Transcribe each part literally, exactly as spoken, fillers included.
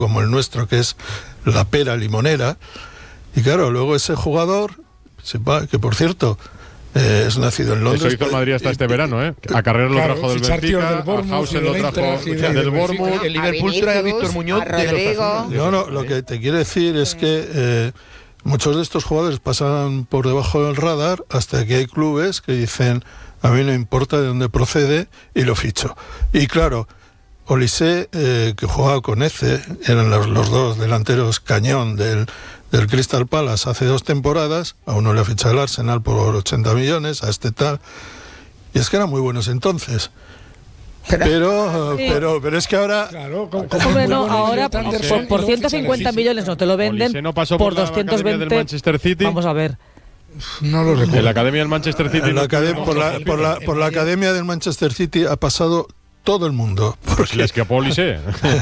como el nuestro, que es la pera limonera. Y claro, luego ese jugador, sepa, que por cierto, eh, es nacido en Londres. Eso hizo el Madrid hasta este verano, ¿eh? A Carrera lo claro, trajo del Benfica, a Hausen lo trajo del Bournemouth. El Liverpool trae a Víctor Muñoz de los... No, no, lo que te quiero decir es que eh, muchos de estos jugadores pasan por debajo del radar hasta que hay clubes que dicen, a mí no importa de dónde procede y lo ficho. Y claro, Olise, eh, que jugaba con Eze, eran los, los dos delanteros cañón del, del Crystal Palace hace dos temporadas. A uno le ha fichado el Arsenal por ochenta millones, a este tal. Y es que eran muy buenos entonces. Pero, pero, sí. pero, pero es que ahora. Claro, con, con Hombre, no, ahora por, por, por ciento cincuenta millones no te lo venden. No pasó por, por doscientos veinte. Del Manchester City. Vamos a ver. No lo recuerdo. En la academia del Manchester City. En la academia, por, la, por, la, por la academia del Manchester City ha pasado todo el mundo. Pues le escapó Olise.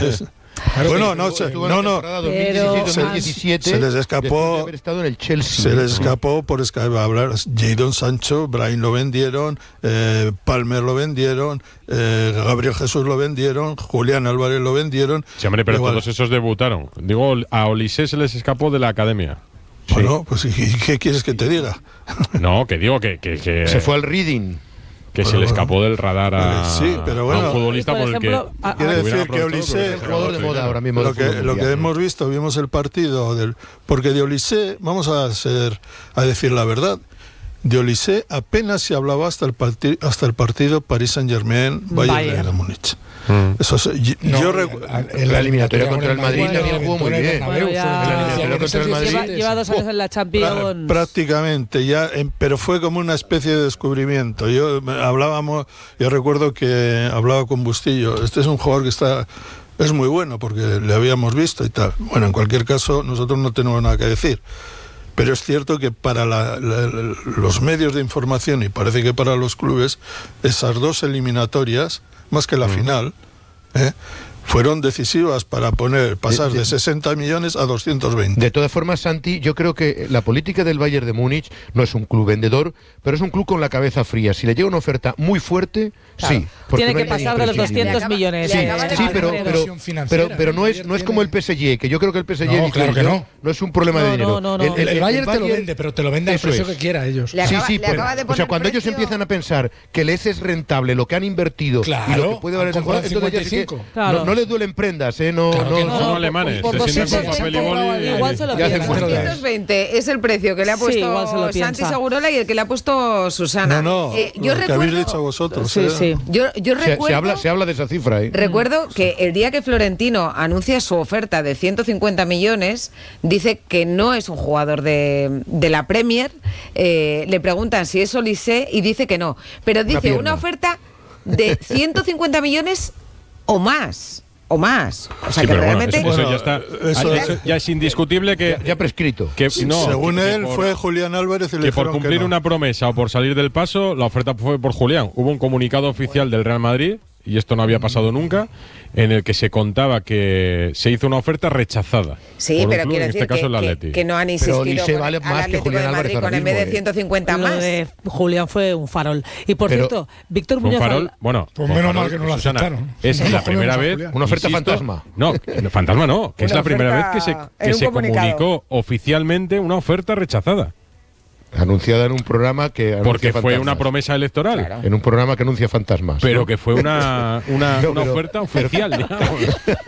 Bueno, no, se, no, no. Pero se, se les escapó. De haber estado en el Chelsea. Se les escapó por hablar. Jadon Sancho, Brian lo vendieron, eh, Palmer lo vendieron, eh, Gabriel Jesús lo vendieron, Julián Álvarez lo vendieron. Sí, hombre, pero igual. Todos esos debutaron. Digo, a Olise se les escapó de la academia. Bueno, sí. Pues ¿y qué quieres que te diga? No, que digo que, que, que se fue al Reading. Que pero se le escapó del radar a, sí, pero bueno, a un futbolista por, por ejemplo, el que... Quiere decir que Olise, el jugador de moda ahora mismo. Lo que, lo que hemos visto, vimos el partido, del porque de Olise, vamos a ser a decir la verdad, de Olise apenas se hablaba hasta el, parti, hasta el partido Paris Saint-Germain-Bayern de Múnich. Mm. Eso es, yo, no, yo recu- en la eliminatoria contra el Madrid también jugó muy bien. Bueno, ya, lleva, lleva dos años en la Champions. Prácticamente, ya, pero fue como una especie de descubrimiento. Yo hablábamos, yo recuerdo que hablaba con Bustillo. Este es un jugador que está es muy bueno porque le habíamos visto y tal. Bueno, en cualquier caso, nosotros no tenemos nada que decir. Pero es cierto que para la, la, los medios de información y parece que para los clubes, esas dos eliminatorias, más que la mm. final, ¿eh? fueron decisivas para poner pasar de, de, de sesenta millones a doscientos veinte. De todas formas, Santi, yo creo que la política del Bayern de Múnich no es un club vendedor, pero es un club con la cabeza fría. Si le llega una oferta muy fuerte, claro, sí. Tiene que pasar de los doscientos millones. Sí, sí, pero, pero, pero, pero no es no es como el P S G, que yo creo que el P S G no, claro que no. no es un problema no, de dinero. No, no, no. El, el, el, el Bayern te Bayern, lo vende, pero te lo vende al precio es. que quiera ellos. Le acaba, sí, sí, pero, o sea, cuando precio... ellos empiezan a pensar que les es rentable lo que han invertido claro, y lo que puede valer ese jugador, entonces ya sí que claro. no, no les duelen prendas, ¿eh? No, claro no, no, no, son alemanes. Por se sientan con papel y boli. Igual se lo piensan. doscientos veinte es el precio que le ha puesto sí, Santi Segurola y el que le ha puesto Susana. No, no, eh, yo lo recuerdo, que habéis dicho vosotros. Sí, ¿eh? sí. Yo, yo se, recuerdo, se, habla, se habla de esa cifra, ¿eh? Recuerdo que el día que Florentino anuncia su oferta de ciento cincuenta millones, dice que no es un jugador de, de la Premier. Eh, le preguntan si es Olise y dice que no. Pero dice una, una oferta de ciento cincuenta millones o más. O más. O sea, sí, que pero realmente. Bueno, eso, eso, ya está, eso, eso ya es indiscutible que. Ya, ya prescrito. Que, no, Según que, él, que por, fue Julián Álvarez y le que por cumplir que no. una promesa o por salir del paso, la oferta fue por Julián. Hubo un comunicado oficial del Real Madrid, y esto no había pasado nunca, en el que se contaba que se hizo una oferta rechazada. Sí, pero club, quiero en decir este caso el que, Atleti. que no han insistido pero con vale el más Atlético que Julián de Madrid Álvarez con en vez de mismo, ciento cincuenta Lo más. de Julián fue un farol. Y por pero, cierto, Víctor Muñoz. ¿Un farol? Bueno, pues menos mal que no lo Susana, aceptaron. Es no la primera vez. Una oferta insisto, fantasma. No, fantasma no, que Una es la primera vez que se, que se comunicado. comunicó oficialmente una oferta rechazada. Anunciada en un programa que anuncia Porque fue fantasmas. una promesa electoral. Claro. En un programa que anuncia fantasmas. Pero ¿no? que fue una, una, No, una pero, oferta oficial, pero, digamos.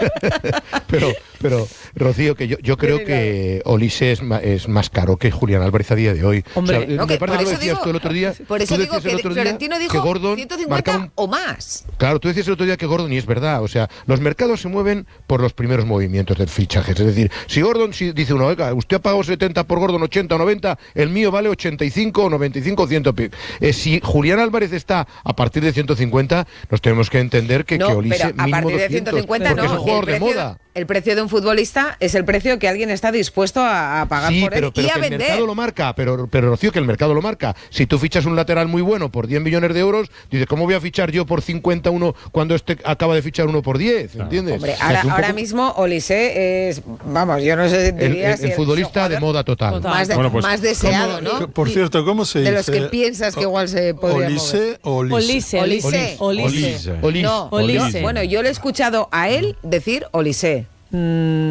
pero, pero, Rocío, que yo, yo creo que Olise es, ma, es más caro que Julián Álvarez a día de hoy. Hombre, o sea, no, me que parece que lo eso decías digo, tú el otro día. Por eso tú digo que Florentino dijo que Gordon ciento cincuenta un, o más. Claro, tú decías el otro día que Gordon, y es verdad, o sea, los mercados se mueven por los primeros movimientos del fichaje. Es decir, si Gordon si dice uno, oiga, usted ha pagado setenta por Gordon, ochenta o noventa, el mío vale ochenta y cinco o noventa y cinco o cien. Eh, si Julián Álvarez está a partir de ciento cincuenta, nos tenemos que entender que, no, que Olise pero a partir de ciento cincuenta porque no, es un jugador el precio, de moda. El precio de un futbolista es el precio que alguien está dispuesto a, a pagar sí, por pero, él pero y a que vender. El mercado lo marca, pero, pero Rocío, que el mercado lo marca. Si tú fichas un lateral muy bueno por diez millones de euros, dices, ¿cómo voy a fichar yo por cincuenta uno cuando este acaba de fichar uno por diez? ¿Entiendes? Hombre, o sea, ahora, poco... ahora mismo Olise es, vamos, yo no sé diría el, si el futbolista de moda total. total. Más, de, bueno, pues, más deseado, ¿cómo, ¿no? Por cierto, ¿cómo se de dice? De los que piensas que igual se podría Olise o Olise. Olise. Olise. Olise. Olise. No, Olise. yo, bueno, yo le he escuchado a él decir Olise. Mm,